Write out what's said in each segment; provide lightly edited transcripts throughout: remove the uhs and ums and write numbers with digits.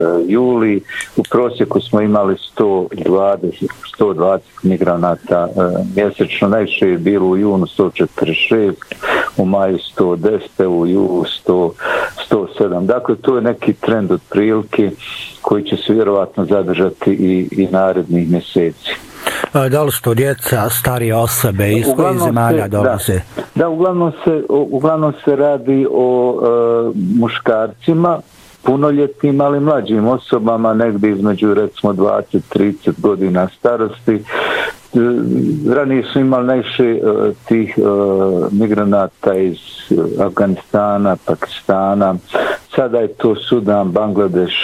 juli. U prosjeku smo imali 120 migranata mjesečno. Najviše je bilo u junu 146, u maju 110, u julu 107. Dakle, to je neki trend otprilike koji će se vjerovatno zadržati i narednih mjeseci. Da li su to djeca, starije osobe, iz kojih zemalja dolaze? Da, uglavnom se radi o muškarcima, punoljetnim, ali mlađim osobama, negdje između recimo 20-30 godina starosti. Ranije su imali najviše tih migranata iz Afganistana, Pakistana, sada je to Sudan, Bangladeš,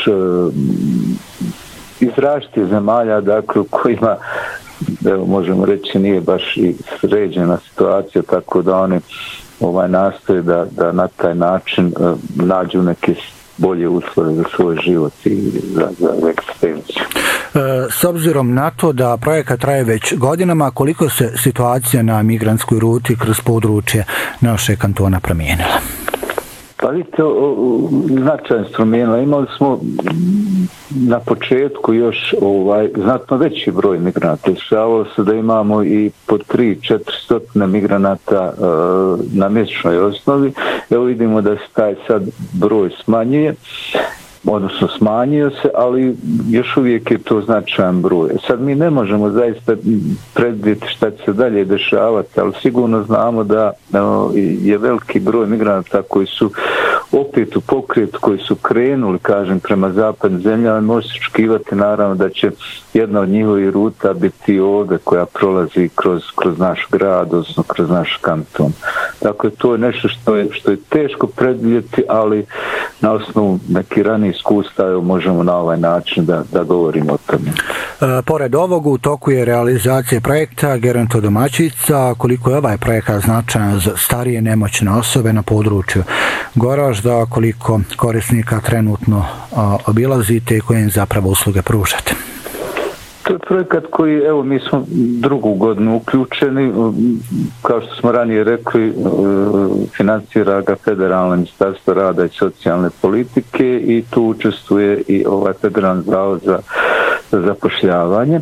iz različitih zemalja, dakle, u kojima, evo, možemo reći, nije baš i sređena situacija, tako da oni nastoje da na taj način nađu neke bolje uslove za svoj život i za egzistenciju. S obzirom na to da projekat traje već godinama, koliko se situacija na migrantskoj ruti kroz područje našeg kantona promijenila? Pa vidite, značajno su promijenila. Imali smo na početku još znatno veći broj migranata. Dešavalo se da imamo i po 300-400 migranata na mjesečnoj osnovi. Evo vidimo da se taj sad broj smanjuje, odnosno smanjio se, ali još uvijek je to značajan broj. Sad mi ne možemo zaista predvidjeti šta će se dalje dešavati, ali sigurno znamo da je veliki broj migranata koji su opet u pokretu, koji su krenuli, kažem, prema zapadnim zemljama, može se očekivati naravno da će jedna od njihovih ruta biti ovdje koja prolazi kroz naš grad, odnosno kroz naš kanton. Dakle, to je nešto što je teško predvidjeti, ali na osnovu neki raniji iskustva možemo na ovaj način da govorimo o tome. Pored ovog, u toku je realizacija projekta Gerontodomaćica. Koliko je ovaj projekat značajan za starije nemoćne osobe na području Goražda, koliko korisnika trenutno obilazite i koje im zapravo usluge pružate? To je projekat koji, evo, mi smo drugu godinu uključeni, kao što smo ranije rekli, financira ga Federalno ministarstvo rada i socijalne politike i tu učestvuje i Federalni zavod za zapošljavanje.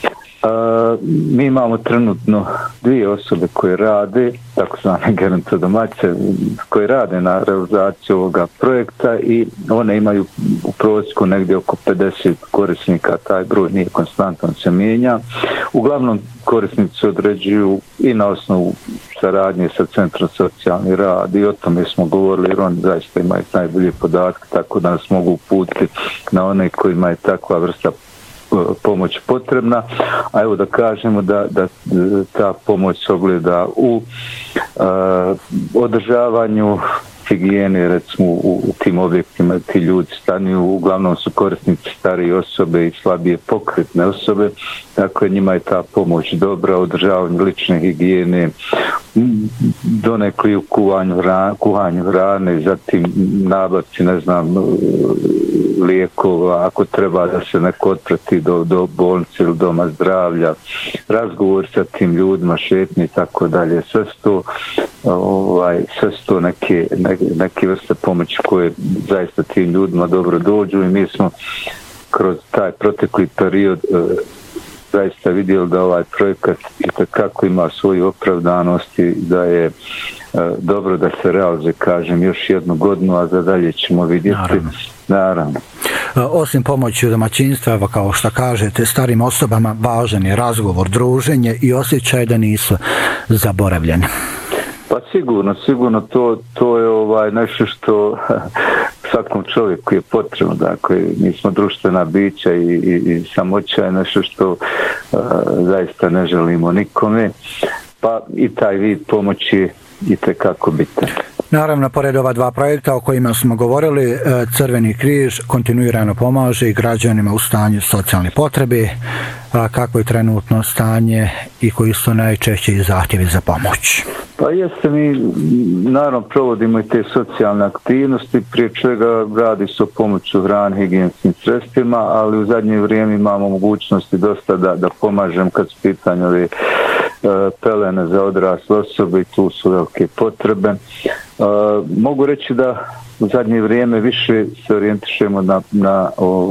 Mi imamo trenutno 2 osobe koje rade, takozvane gerontodomaćice, koje rade na realizaciju ovoga projekta i one imaju u prosjeku negdje oko 50 korisnika, taj broj nije konstantan, se mijenja. Uglavnom korisnici određuju i na osnovu saradnje sa Centrom socijalni rad i o tome smo govorili jer oni zaista imaju najbolje podatke, tako da nas mogu uputiti na one kojima je takva vrsta pomoć potrebna, a evo da kažemo da ta pomoć se ogleda u održavanju higijene, recimo u tim objektima ti ljudi stanuju, uglavnom su korisnici starije osobe i slabije pokretne osobe, dakle njima je ta pomoć dobra, održavanje lične higijene, donekli u kuhanju hrane, zatim nabavci, ne znam, lijekova, ako treba da se neko otprati do bolnice ili doma zdravlja, razgovor sa tim ljudima, šetnje i tako dalje. Sve su to neke vrste pomoći koje zaista tim ljudima dobro dođu i mi smo kroz taj protekli period zaista vidjeli da ovaj projekat itekako ima svoju opravdanost i da je dobro da se realizuje, kažem, još jednu godinu, a za dalje ćemo vidjeti. Naravno. Osim pomoći u domaćinstva, kao što kažete, starim osobama važan je razgovor, druženje i osjećaj da nisu zaboravljeni. Pa sigurno to je nešto što svakom čovjeku je potrebno, dakle mi smo društvena bića i samoća je nešto što zaista ne želimo nikome, pa i taj vid pomoći itekako bitan. Naravno, pored ova 2 projekta o kojima smo govorili, Crveni križ kontinuirano pomaže i građanima u stanju socijalne potrebe. Kako je trenutno stanje i koji su najčešći zahtjevi za pomoć? Pa jeste, mi naravno provodimo i te socijalne aktivnosti, prije čega radi se o pomoću hrane, higijenskim sredstvima, ali u zadnje vrijeme imamo mogućnosti dosta da pomažem kad su pitanje ove pelene za odrasle osobe i tu su velike potrebe. Mogu reći da u zadnje vrijeme više se orijentišemo na